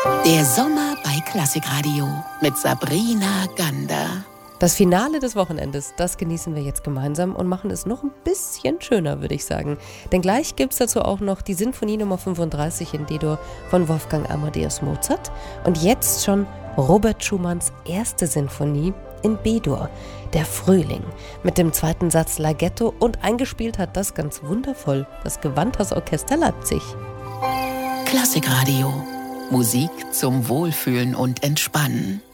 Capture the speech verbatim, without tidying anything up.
Der Sommer bei Klassikradio mit Sabrina Gander. Das Finale des Wochenendes, das genießen wir jetzt gemeinsam und machen es noch ein bisschen schöner, würde ich sagen. Denn gleich gibt es dazu auch noch die Sinfonie Nummer fünfunddreißig in D-Dur von Wolfgang Amadeus Mozart. Und jetzt schon Robert Schumanns erste Sinfonie in B-Dur, der Frühling, mit dem zweiten Satz Larghetto, und eingespielt hat das ganz wundervoll das Gewandhausorchester Leipzig. Klassikradio. Musik zum Wohlfühlen und Entspannen.